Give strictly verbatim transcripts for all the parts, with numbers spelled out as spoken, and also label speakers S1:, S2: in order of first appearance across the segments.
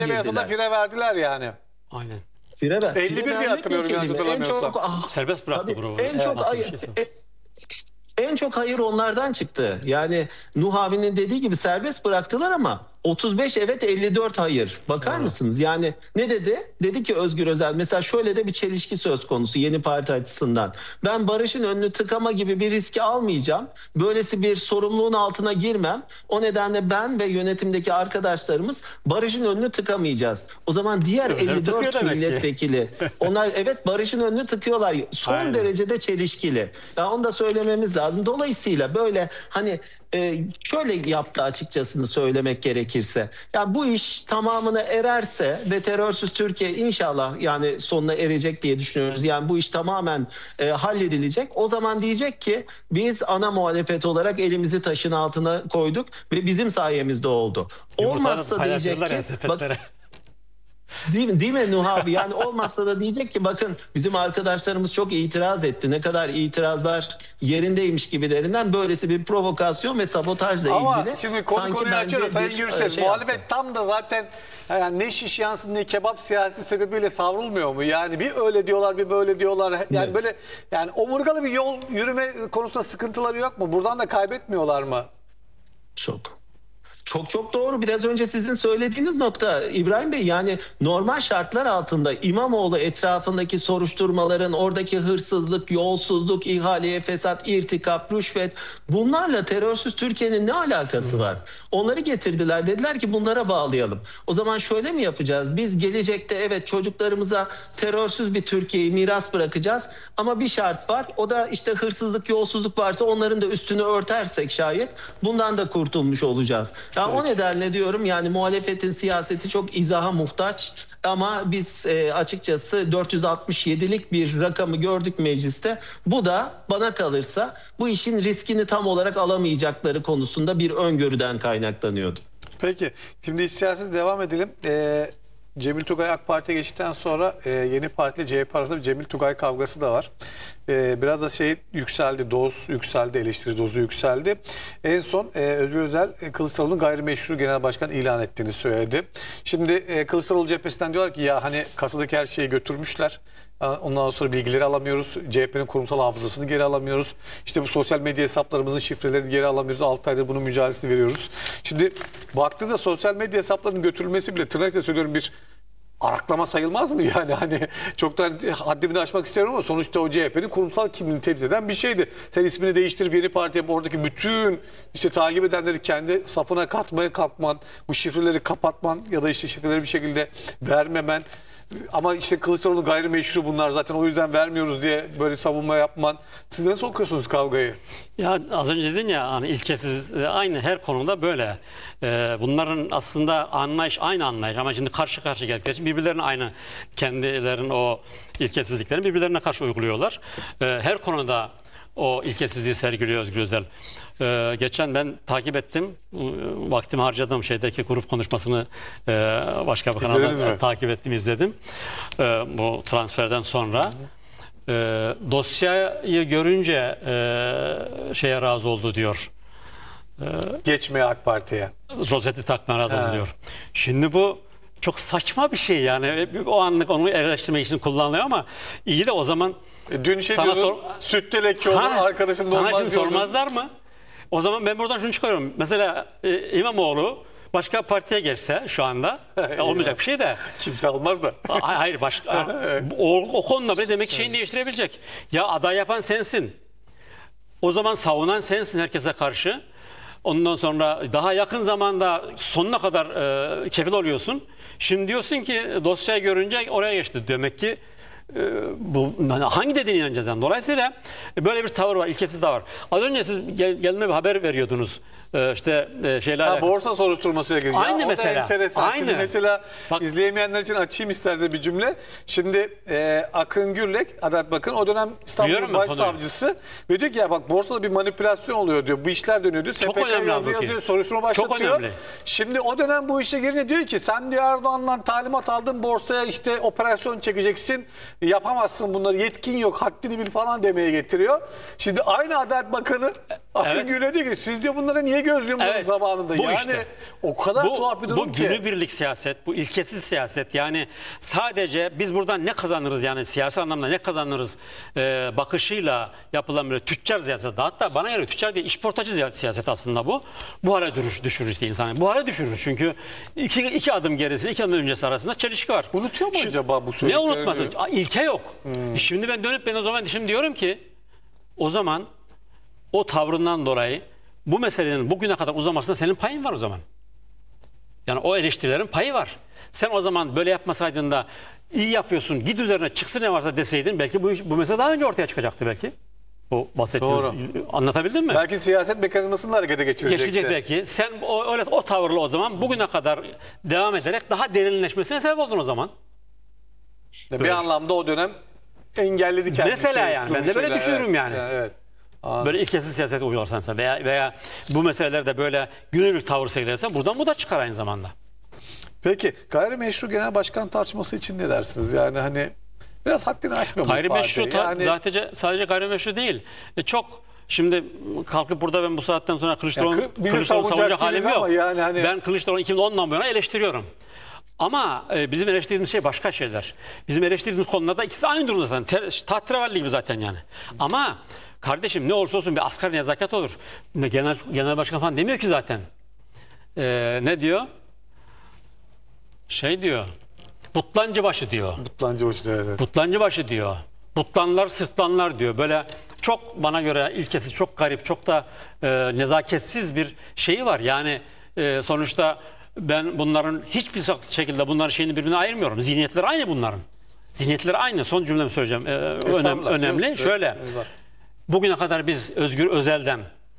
S1: Yasada fire verdiler yani.
S2: Aynen.
S3: Fire ver.
S1: elli bir
S3: Fire
S1: diye
S3: vermek
S1: hatırlıyorum
S3: ne
S1: yanlış
S3: kelime? En
S1: hatırlamıyorsam.
S3: çok, ah,
S2: Serbest bıraktı
S3: tabii,
S2: grubu.
S3: En
S2: Evet,
S3: çok
S2: nasıl bir
S3: hayır,
S2: şeyse.
S3: e- en çok hayır onlardan çıktı. Yani Nuh abinin dediği gibi serbest bıraktılar ama otuz beş evet elli dört hayır. Bakar
S1: Doğru.
S3: mısınız? Yani ne dedi? Dedi ki Özgür Özel mesela şöyle de bir çelişki söz konusu yeni parti açısından. Ben barışın önünü tıkama gibi bir riski almayacağım. Böylesi bir sorumluluğun altına girmem. O nedenle ben ve yönetimdeki arkadaşlarımız barışın önünü tıkamayacağız. O zaman diğer
S2: Öyle
S3: elli
S2: tıkıyor
S3: dört
S2: demek ki.
S3: milletvekili onlar evet barışın önünü tıkıyorlar. Son
S2: Aynen.
S3: derecede çelişkili. Ya onu da söylememiz lazım. Dolayısıyla böyle hani e, şöyle yaptı açıkçasını söylemek gerekirse. Ya bu iş tamamına ererse ve terörsüz Türkiye inşallah yani sonuna erecek diye düşünüyoruz. Yani bu iş tamamen e, halledilecek. O zaman diyecek ki biz ana muhalefet olarak elimizi taşın altına koyduk ve bizim sayemizde oldu. Olmazsa diyecek ki bak, Değil mi, değil mi Nuh abi? Yani olmazsa da diyecek ki bakın bizim arkadaşlarımız çok itiraz etti. Ne kadar itirazlar yerindeymiş gibilerinden böylesi bir provokasyon ve sabotajla
S1: Ama
S3: ilgili.
S1: şimdi konu
S3: sanki
S1: konuyu
S3: bence
S1: açıyoruz Sayın
S3: bir,
S1: Gürses.
S3: şey
S1: Muhalefet
S3: yaptı.
S1: tam da zaten yani ne şiş yansın ne kebap siyaseti sebebiyle savrulmuyor mu? Yani bir öyle diyorlar bir böyle diyorlar. Yani
S3: Evet.
S1: böyle yani omurgalı bir yol yürüme konusunda sıkıntıları yok mu? Buradan da kaybetmiyorlar mı?
S3: Çok. Çok çok doğru. Biraz önce sizin söylediğiniz nokta İbrahim Bey, yani normal şartlar altında İmamoğlu etrafındaki soruşturmaların oradaki hırsızlık, yolsuzluk, ihaleye fesat, irtikap, rüşvet bunlarla terörsüz Türkiye'nin ne alakası var? Onları getirdiler, dediler ki bunlara bağlayalım. O zaman şöyle mi yapacağız? Biz gelecekte evet çocuklarımıza terörsüz bir Türkiye'yi miras bırakacağız ama bir şart var. O da işte hırsızlık, yolsuzluk varsa onların da üstünü örtersek şayet bundan da kurtulmuş olacağız. Ya o nedenle diyorum yani muhalefetin siyaseti çok izaha muhtaç ama biz e, açıkçası dört yüz altmış yedilik bir rakamı gördük mecliste. Bu da bana kalırsa bu işin riskini tam olarak alamayacakları konusunda bir öngörüden kaynaklanıyordu.
S1: Peki şimdi siyasete devam edelim. Ee, Cemil Tugay AK Parti'ye geçtikten sonra e, yeni partiyle C H P arasında bir Cemil Tugay kavgası da var. E, biraz da şey yükseldi, doz yükseldi, eleştiri dozu yükseldi. En son e, Özgür Özel e, Kılıçdaroğlu'nun gayrimeşru genel başkan ilan ettiğini söyledi. Şimdi e, Kılıçdaroğlu cephesinden diyorlar ki ya hani kasadaki her şeyi götürmüşler. Ondan sonra bilgileri alamıyoruz. C H P'nin kurumsal hafızasını geri alamıyoruz. İşte bu sosyal medya hesaplarımızın şifrelerini geri alamıyoruz. altı aydır bunun mücadelesini veriyoruz. Şimdi baktığınızda sosyal medya hesaplarının götürülmesi bile tırnakla söylüyorum bir araklama sayılmaz mı? Yani hani çok da haddimi de aşmak istiyorum ama sonuçta o C H P'nin kurumsal kimliğini temsil eden bir şeydi. Sen ismini değiştirip yeni parti yapıp oradaki bütün işte takip edenleri kendi safına katmaya kalkman, bu şifreleri kapatman ya da işte şifreleri bir şekilde vermemen. Ama işte Kılıçdaroğlu gayrimeşru bunlar zaten o yüzden vermiyoruz diye böyle savunma yapman. Siz nasıl okuyorsunuz kavgayı?
S2: Ya az önce dedin ya hani ilkesiz aynı her konuda böyle. Ee, bunların aslında anlayış aynı anlayış ama şimdi karşı karşı geldikleri için birbirlerine aynı kendilerinin o ilkesizliklerini birbirlerine karşı uyguluyorlar. Ee, her konuda o ilkesizliği sergiliyor Özgür Özel. Ee, geçen ben takip ettim. Vaktimi harcadığım şeydeki grup konuşmasını e, başka bir kanalda takip ettim, izledim. Ee, bu transferden sonra. E, dosyayı görünce e, şeye razı oldu diyor. E,
S1: Geçmeye AK Parti'ye.
S2: Rozeti takmaya razı oldu
S1: He.
S2: diyor. Şimdi bu çok saçma bir şey yani. O anlık onu eleştirmek için kullanılıyor ama iyi de o zaman
S1: E, dün şey
S2: sana
S1: diyordun,
S2: sor-
S1: sütte leke olur,
S2: Ha,
S1: arkadaşın
S2: sana
S1: normal
S2: şimdi
S1: diyordun.
S2: sormazlar mı? O zaman ben buradan şunu çıkarıyorum. Mesela e, İmamoğlu başka partiye geçse şu anda e, olmayacak bir şey de.
S1: Kimse almaz da.
S2: Ha- Hayır başka o, o konuda bile demek ki şeyini değiştirebilecek. Ya aday yapan sensin. O zaman savunan sensin herkese karşı. Ondan sonra daha yakın zamanda sonuna kadar e, kefil oluyorsun. Şimdi diyorsun ki dosyayı görünce oraya geçti. Demek ki e, bu hangi dediğine inanacağız yani. Dolayısıyla böyle bir tavır var, ilkesiz tavır. Az önce siz gel, gelme bir haber veriyordunuz. E, işte e, şeyler.
S1: Ha, borsa soruşturmasıyla ilgili.
S2: Aynı
S1: ya,
S2: mesela.
S1: O da enteresan.
S2: Aynı.
S1: Şimdi mesela
S2: Bak,
S1: izleyemeyenler için açayım isterse bir cümle. Şimdi e, Akın Gürlek, Adalet Bakanı o dönem İstanbul
S2: Biliyorum ben
S1: Başsavcısı ve diyor ki ya bak borsada bir manipülasyon oluyor diyor. Bu işler dönüyor diyor.
S2: Çok
S1: S P K
S2: önemli
S1: yazı
S2: halbuki.
S1: yazıyor, soruşturma
S2: Çok
S1: başlatıyor.
S2: önemli.
S1: Şimdi o dönem bu işe girince diyor ki sen diyor Erdoğan'dan talimat aldın borsaya işte operasyon çekeceksin. yapamazsın bunları, yetkin yok, haddini bil falan demeye getiriyor. Şimdi aynı Adalet Bakanı Akın
S2: Evet.
S1: Gül'e diyor ki siz diyor bunlara niye göz yumdunuz
S2: Evet,
S1: zamanında?
S2: bu
S1: Yani
S2: işte.
S1: o kadar
S2: Bu,
S1: tuhaf bir durum
S2: bu
S1: ki.
S2: günübirlik siyaset, bu ilkesiz siyaset. Yani sadece biz buradan ne kazanırız, yani siyasi anlamda ne kazanırız e, bakışıyla yapılan böyle tüccar siyaset. Hatta bana göre tüccar değil, işportacı siyaset aslında bu. Bu hale düşürür, düşürür işte insanı. Bu hale düşürür çünkü iki, iki adım gerisi, iki adım öncesi arasında çelişki var.
S1: Unutuyor mu
S2: Şimdi-
S1: acaba bu
S2: Ne
S1: söylediklerini?
S2: unutmasın? Aa, İlke yok. E Şimdi ben dönüp ben o zaman şimdi diyorum ki o zaman o tavrından dolayı bu meselenin bugüne kadar uzamasında senin payın var o zaman. Yani o eleştirilerin payı var. Sen o zaman böyle yapmasaydın da iyi yapıyorsun, git üzerine çıksın ne varsa deseydin belki bu iş, bu mesele daha önce ortaya çıkacaktı belki. Bu bahsettiğiniz,
S1: Doğru.
S2: anlatabildim mi?
S1: Belki siyaset mekanizmasını da harekete geçirecekti.
S2: Geçecek belki. Sen o, öyle, o tavırla o zaman bugüne kadar devam ederek daha derinleşmesine sebep oldun o zaman.
S1: Bir anlamda o dönem engelledi kendini.
S2: Mesela yani, ben de böyle düşünürüm yani.
S1: Evet.
S2: Böyle ilkesiz siyaset uygularsan veya, veya bu meselelerde böyle günlük tavır sergilersen buradan bu da çıkar aynı zamanda.
S1: Peki gayrimeşru genel başkan tartışması için ne dersiniz? Yani hani biraz haddini aşmıyor mu
S2: Gayrimeşru
S1: ifade?
S2: ta-
S1: Yani
S2: sadece, sadece gayrimeşru değil. E çok şimdi kalkıp burada ben bu saatten sonra Kılıçdaroğlu
S1: Ya kı- bizi
S2: Kılıçdaroğlu
S1: savunacak
S2: savunacak halim
S1: değiliz
S2: yok.
S1: ama yani hani-
S2: Ben Kılıçdaroğlu iki bin ondan bu yana eleştiriyorum. Ama e, bizim eleştirdiğimiz şey başka şeyler. Bizim eleştirdiğimiz konularda ikisi aynı durumda zaten. Ter- Tahterevalli gibi zaten yani. Ama kardeşim ne olursa olsun bir asgari nezaket olur. Ne Genel, genel başkan falan demiyor ki zaten. E, ne diyor? Şey diyor. Butlancı başı diyor.
S1: Mutlancı başı, evet, evet.
S2: Butlancı başı diyor. Butlanlar sırtlanlar diyor. Böyle çok bana göre ilkesiz, çok garip, çok da e, nezaketsiz bir şeyi var. Yani e, sonuçta ben bunların hiçbir şekilde bunların şeyini birbirine ayırmıyorum. Zihniyetleri aynı bunların. Zihniyetleri aynı. Son cümlemi söyleyeceğim. E, önem,
S1: Estağfurullah.
S2: önemli.
S1: Evet,
S2: Şöyle.
S1: evet.
S2: Bugüne kadar biz Özgür Özel'den,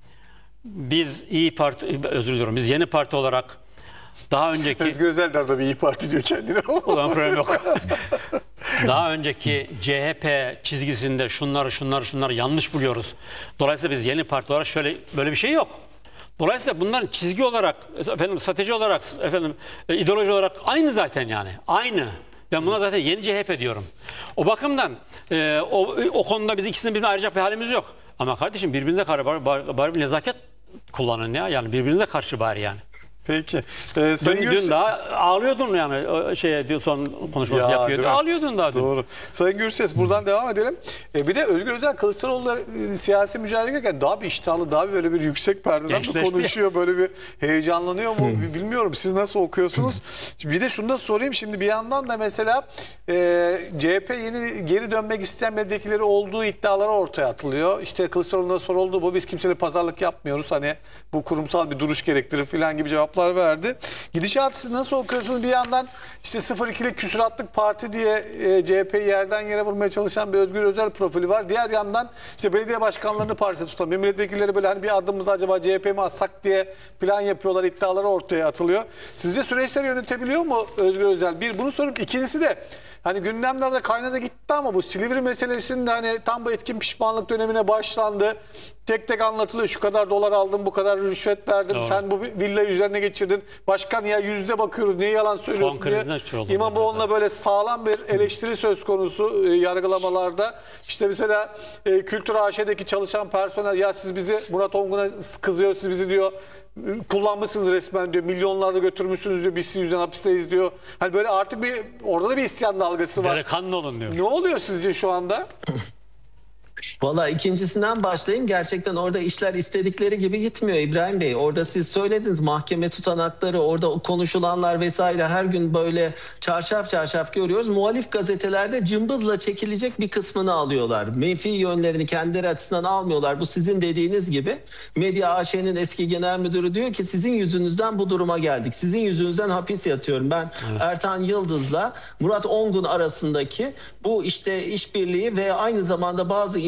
S2: biz İyi Parti, özür diliyorum, biz Yeni Parti olarak daha önceki...
S1: Özgür Özel de orada bir iyi Parti diyor kendine.
S2: O zaman problem yok. Daha önceki C H P çizgisinde şunları şunları şunları yanlış buluyoruz. Dolayısıyla biz Yeni Parti olarak şöyle böyle bir şey yok. Dolayısıyla bunların çizgi olarak, efendim strateji olarak, efendim e, ideoloji olarak aynı zaten yani. Aynı. Ben buna zaten yeni C H P diyorum. O bakımdan e, o, o konuda biz ikisini birbirine ayıracak bir halimiz yok. Ama kardeşim birbirinize karşı bari, bari, bari bir nezaket kullanın ya. Yani birbirinize karşı bari yani.
S1: Peki. Ee, Sayın
S2: Dün,
S1: Gürses-
S2: dün daha ağlıyordun yani o şeye diyor son konuşması
S1: Ya,
S2: yapıyordu.
S1: değil mi?
S2: Ağlıyordun daha dün.
S1: Doğru. Sayın Gürses buradan devam edelim. E, bir de Özgür Özel Kılıçdaroğlu'la e, siyasi mücadele ederken daha bir iştahlı, daha bir böyle bir yüksek perdeden mi
S2: Gençleşti.
S1: konuşuyor? Böyle bir heyecanlanıyor mu? Bilmiyorum. Siz nasıl okuyorsunuz? Bir de şunu da sorayım. Şimdi bir yandan da mesela e, C H P yeni geri dönmek isteyen milletvekilleri olduğu iddiaları ortaya atılıyor. İşte Kılıçdaroğlu'na soruldu bu. Biz kimseyle pazarlık yapmıyoruz. Hani bu kurumsal bir duruş gerektirir falan gibi cevaplar verdi. Gidişatı siz nasıl okuyorsunuz? Bir yandan işte sıfır ikilik küsuratlık parti diye e, C H P'yi yerden yere vurmaya çalışan bir Özgür Özel profili var. Diğer yandan işte belediye başkanlarını partide tutan bir milletvekilleri böyle hani bir adımımızı acaba C H P mi atsak diye plan yapıyorlar, iddiaları ortaya atılıyor. Sizce süreçleri yönetebiliyor mu Özgür Özel? Bir bunu sorayım. İkincisi de hani gündemlerde kaynadı gitti ama bu Silivri meselesinde hani tam bu etkin pişmanlık dönemine başlandı. Tek tek anlatılıyor. Şu kadar dolar aldım, bu kadar rüşvet verdim.
S2: Doğru.
S1: Sen bu villayı üzerine geçirdin. Başkan ya yüz yüze bakıyoruz. Niye yalan söylüyorsun
S2: Fon
S1: diye.
S2: krizine uçuruldu
S1: İmamoğlu'na böyle sağlam bir eleştiri söz konusu e, yargılamalarda. İşte mesela e, Kültür A Ş'deki çalışan personel ya siz bizi Murat Ongun'a kızıyor. Siz bizi diyor kullanmışsınız resmen diyor. Milyonlarda götürmüşsünüz diyor. Biz sizin yüzünden hapisteyiz diyor. Hani böyle artık bir orada da bir isyan dalgası var.
S2: Delikanlı olun diyor.
S1: Ne oluyor sizce şu anda?
S3: Valla ikincisinden başlayayım. Gerçekten orada işler istedikleri gibi gitmiyor İbrahim Bey. Orada siz söylediniz mahkeme tutanakları, orada konuşulanlar vesaire her gün böyle çarşaf çarşaf görüyoruz. Muhalif gazetelerde cımbızla çekilecek bir kısmını alıyorlar. Menfi yönlerini kendileri açısından almıyorlar. Bu sizin dediğiniz gibi. Medya A Ş'nin eski genel müdürü diyor ki sizin yüzünüzden bu duruma geldik. Sizin yüzünüzden hapis yatıyorum. Ben evet. Ertan Yıldız'la Murat Ongun arasındaki bu işte işbirliği ve aynı zamanda bazı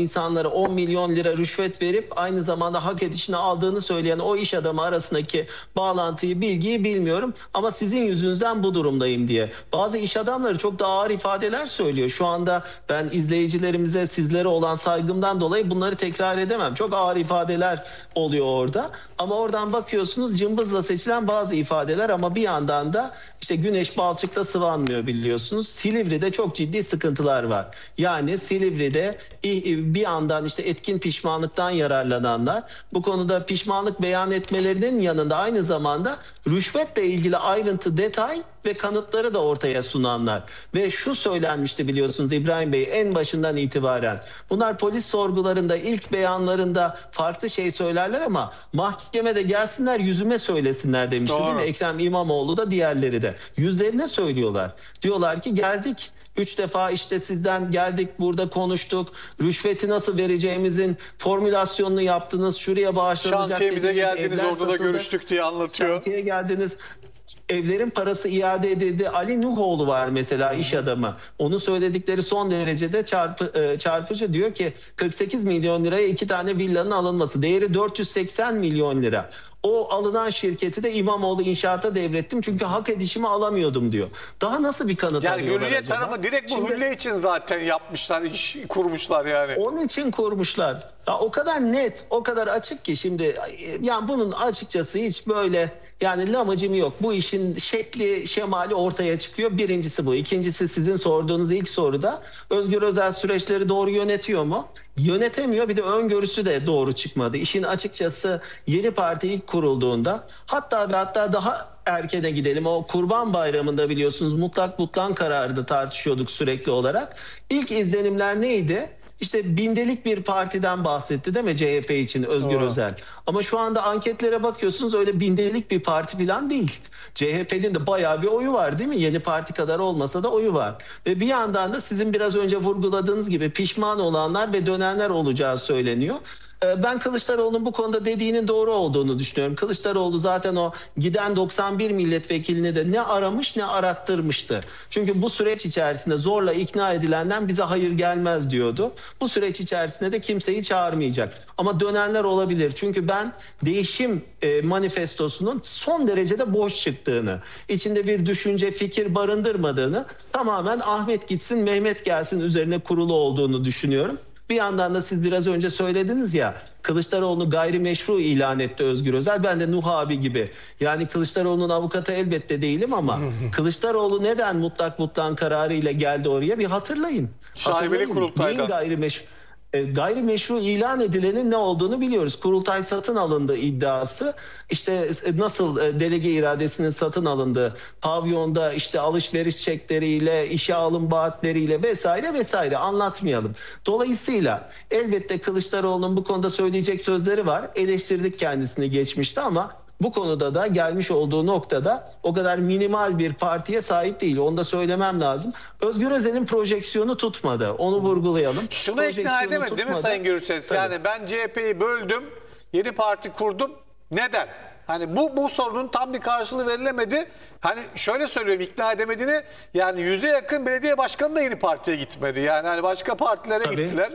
S3: insanlara on milyon lira rüşvet verip aynı zamanda hak edişini aldığını söyleyen o iş adamı arasındaki bağlantıyı, bilgiyi bilmiyorum ama sizin yüzünüzden bu durumdayım diye. Bazı iş adamları çok daha ağır ifadeler söylüyor. Şu anda ben izleyicilerimize, sizlere olan saygımdan dolayı bunları tekrar edemem. Çok ağır ifadeler oluyor orada. Ama oradan bakıyorsunuz cımbızla seçilen bazı ifadeler ama bir yandan da işte güneş balçıkla sıvanmıyor biliyorsunuz. Silivri'de çok ciddi sıkıntılar var. Yani Silivri'de bir yandan işte etkin pişmanlıktan yararlananlar, bu konuda pişmanlık beyan etmelerinin yanında aynı zamanda rüşvetle ilgili ayrıntı, detay ve kanıtları da ortaya sunanlar. Ve şu söylenmişti biliyorsunuz İbrahim Bey en başından itibaren. Bunlar polis sorgularında, ilk beyanlarında farklı şey söylerler ama mahkemede gelsinler yüzüme söylesinler demişti.
S1: Doğru.
S3: Değil mi? Ekrem İmamoğlu da diğerleri de. Yüzlerine söylüyorlar. Diyorlar ki geldik. Üç defa işte sizden geldik, burada konuştuk. Rüşveti nasıl vereceğimizin formülasyonunu yaptınız. Şuraya bağışlanacak
S1: Şantiyemize
S3: dediniz,
S1: geldiniz,
S3: evler
S1: orada da
S3: satıldı.
S1: görüştük diye anlatıyor.
S3: Şantiye geldiniz. Evlerin parası iade edildi. Ali Nuhoğlu var mesela, iş adamı. Onun söyledikleri son derecede çarpı, çarpıcı. Diyor ki kırk sekiz milyon liraya iki tane villanın alınması. Değeri dört yüz seksen milyon lira. O alınan şirketi de İmamoğlu İnşaat'a devrettim çünkü hak edişimi alamıyordum diyor. Daha nasıl bir kanıt
S1: Yani
S3: arıyorlar
S1: Gülce
S3: acaba?
S1: tarafı direkt bu
S3: Şimdi,
S1: hülle için zaten yapmışlar, iş kurmuşlar yani.
S3: onun için kurmuşlar. Ya o kadar net, o kadar açık ki şimdi yani bunun açıkçası hiç böyle yani lamacım yok. Bu işin şekli, şemali ortaya çıkıyor. Birincisi bu. İkincisi sizin sorduğunuz ilk soruda Özgür Özel süreçleri doğru yönetiyor mu? Yönetemiyor. Bir de öngörüsü de doğru çıkmadı. İşin açıkçası yeni parti ilk kurulduğunda hatta ve hatta daha erkene gidelim. O Kurban Bayramı'nda biliyorsunuz mutlak butlan kararı tartışıyorduk sürekli olarak. İlk izlenimler neydi? İşte bindelik bir partiden bahsetti değil mi C H P için Özgür
S1: Doğru.
S3: Özel? Ama şu anda anketlere bakıyorsunuz öyle bindelik bir parti falan değil. C H P'nin de bayağı bir oyu var değil mi? Yeni Parti kadar olmasa da oyu var. Ve bir yandan da sizin biraz önce vurguladığınız gibi pişman olanlar ve dönenler olacağı söyleniyor. Ben Kılıçdaroğlu'nun bu konuda dediğinin doğru olduğunu düşünüyorum. Kılıçdaroğlu zaten o giden doksan bir milletvekilini de ne aramış ne arattırmıştı. Çünkü bu süreç içerisinde zorla ikna edilenden bize hayır gelmez diyordu. Bu süreç içerisinde de kimseyi çağırmayacak. Ama dönenler olabilir. Çünkü ben değişim manifestosunun son derecede boş çıktığını, içinde bir düşünce, fikir barındırmadığını, tamamen Ahmet gitsin Mehmet gelsin üzerine kurulu olduğunu düşünüyorum. Bir yandan da siz biraz önce söylediniz ya, Kılıçdaroğlu'nu gayrimeşru ilan etti Özgür Özel. Ben de Nuh abi gibi. Yani Kılıçdaroğlu'nun avukatı elbette değilim ama Kılıçdaroğlu neden mutlak butlan kararıyla geldi oraya bir hatırlayın.
S1: Şaibeli kurultayda.
S3: Neyin gayrimeşru? E, gayrimeşru ilan edilenin ne olduğunu biliyoruz. Kurultay satın alındı iddiası. İşte e, nasıl e, delege iradesinin satın alındığı, pavyonda işte alışveriş çekleriyle, işe alım vaatleriyle vesaire vesaire anlatmayalım. Dolayısıyla elbette Kılıçdaroğlu'nun bu konuda söyleyecek sözleri var. Eleştirdik kendisini geçmişte ama bu konuda da gelmiş olduğu noktada o kadar minimal bir partiye sahip değil. Onu da söylemem lazım. Özgür Özel'in projeksiyonu tutmadı. Onu vurgulayalım.
S1: Şunu ikna edemedi değil mi Sayın Gürses? Yani ben C H P'yi böldüm, yeni parti kurdum. Neden? Hani bu bu sorunun tam bir karşılığı verilemedi. Hani şöyle söylüyorum, ikna edemediğini, yani yüze yakın belediye başkanı da yeni partiye gitmedi. Yani hani başka partilere
S3: Tabii.
S1: gittiler.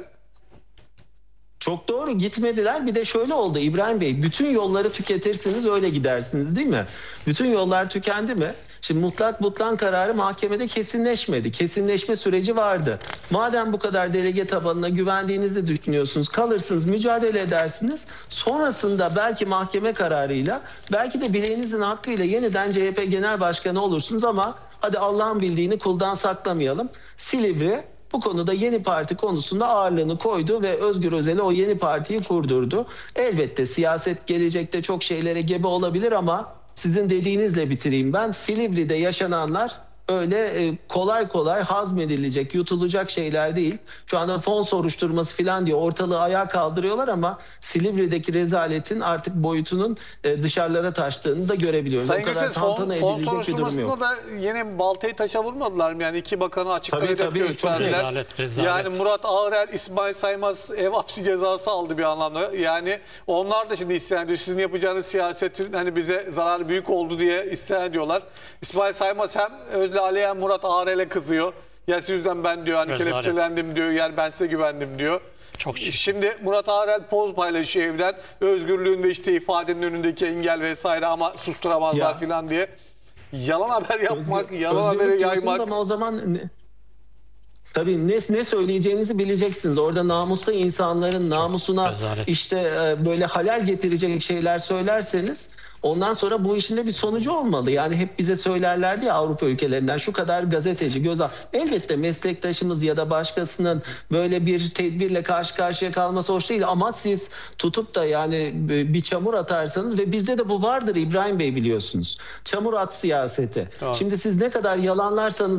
S3: Çok doğru, gitmediler. Bir de şöyle oldu İbrahim Bey. Bütün yolları tüketirsiniz öyle gidersiniz değil mi? Bütün yollar tükendi mi? Şimdi mutlak butlan kararı mahkemede kesinleşmedi. Kesinleşme süreci vardı. Madem bu kadar delege tabanına güvendiğinizi düşünüyorsunuz, kalırsınız, mücadele edersiniz. Sonrasında belki mahkeme kararıyla, belki de bileğinizin hakkıyla yeniden C H P Genel Başkanı olursunuz ama hadi Allah'ın bildiğini kuldan saklamayalım. Silivri bu konuda yeni parti konusunda ağırlığını koydu ve Özgür Özel'e o yeni partiyi kurdurdu. Elbette siyaset gelecekte çok şeylere gebe olabilir ama sizin dediğinizle bitireyim ben. Silivri'de yaşananlar öyle kolay kolay hazmedilecek, yutulacak şeyler değil. Şu anda fon soruşturması falan diye ortalığı ayağa kaldırıyorlar ama Silivri'deki rezaletin artık boyutunun dışarılara taştığını da görebiliyoruz.
S1: Sayın
S3: o kadar
S1: Gürses, fon,
S3: tantana
S1: fon
S3: edilecek bir durum yok.
S1: soruşturmasında da yine baltayı taşa vurmadılar mı? Yani iki bakanı açıktan
S3: Tabii,
S1: hedef
S3: tabii,
S1: gösterdiler.
S3: çok
S2: rezalet, rezalet.
S1: Yani Murat Ağrel, İsmail Saymaz ev hapsi cezası aldı bir anlamda. Yani onlar da şimdi isyan ediyor. Sizin yapacağınız siyasetin hani bize zararı büyük oldu diye isyan ediyorlar. İsmail Saymaz hem Özle Aliyen Murat Ağrel'e kızıyor. Ya siz yüzden ben diyor hani
S2: Rezalet.
S1: kelepçelendim diyor. Yani ben size güvendim diyor.
S2: Çok çirkin.
S1: Şimdi Murat Arel poz paylaşıyor evden. Özgürlüğün ve işte ifadenin önündeki engel vesaire ama susturamazlar
S3: Ya.
S1: filan diye. Yalan haber yapmak,
S3: Özgür-
S1: yalan
S3: özgürlük
S1: haberi
S3: diyorsunuz
S1: yaymak.
S3: ama o zaman ne- tabii ne, ne söyleyeceğinizi bileceksiniz. Orada namuslu insanların namusuna
S2: rezalet.
S3: işte e, böyle halal getirecek şeyler söylerseniz ondan sonra bu işin de bir sonucu olmalı. Yani hep bize söylerlerdi ya Avrupa ülkelerinden şu kadar gazeteci göz al. Elbette meslektaşımız ya da başkasının böyle bir tedbirle karşı karşıya kalması hoş değil ama siz tutup da yani bir çamur atarsanız ve bizde de bu vardır İbrahim Bey biliyorsunuz. Çamur at siyaseti.
S1: Tamam.
S3: Şimdi siz ne kadar yalanlarsanız